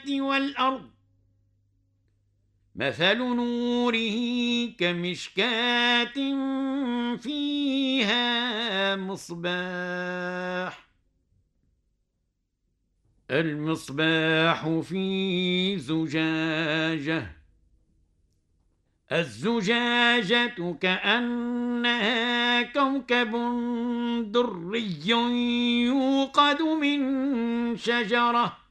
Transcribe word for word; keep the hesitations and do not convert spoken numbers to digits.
والأرض. مثل نوره كمشكاة فيها مصباح. المصباح في زجاجة، الزجاجة كأنها كوكب دري يوقد من شجرة